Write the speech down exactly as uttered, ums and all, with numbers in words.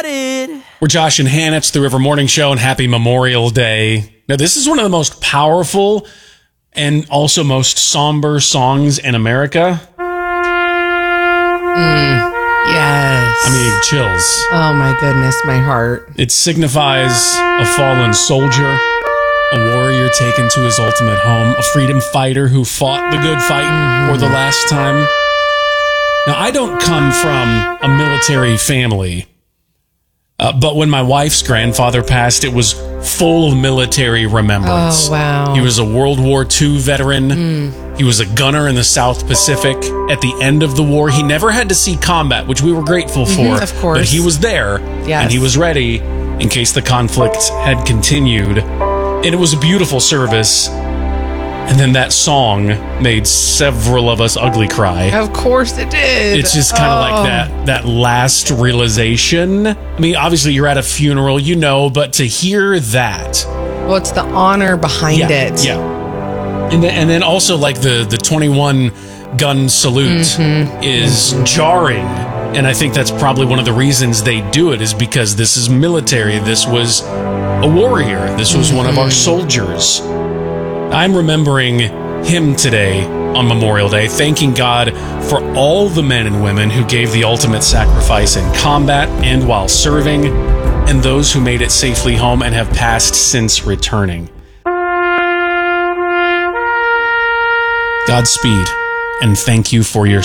started. We're Josh and Hannah. It's the River Morning Show, and happy Memorial Day. Now, this is one of the most powerful and also most somber songs in America. Mm, yes. I mean, chills. Oh my goodness, my heart. It signifies a fallen soldier, a warrior taken to his ultimate home, a freedom fighter who fought the good fight mm-hmm. for the last time. Now, I don't come from a military family, uh, but when my wife's grandfather passed, it was full of military remembrance. Oh, wow. He was a World War Two veteran. Mm. He was a gunner in the South Pacific. At the end of the war, he never had to see combat, which we were grateful for. Mm-hmm, of course. But he was there, yes. and he was ready in case the conflict had continued. And it was a beautiful service. And then that song made several of us ugly cry. Of course it did. It's just kind of oh. like that that last realization. I mean, obviously you're at a funeral, you know, but to hear that. Well, it's the honor behind yeah, it. Yeah. And then, and then also like the, the twenty-one gun salute mm-hmm. is mm-hmm. jarring. And I think that's probably one of the reasons they do it is because this is military. This was a warrior. This was mm-hmm. one of our soldiers. I'm remembering him today on Memorial Day, thanking God for all the men and women who gave the ultimate sacrifice in combat and while serving, and those who made it safely home and have passed since returning. Godspeed, and thank you for your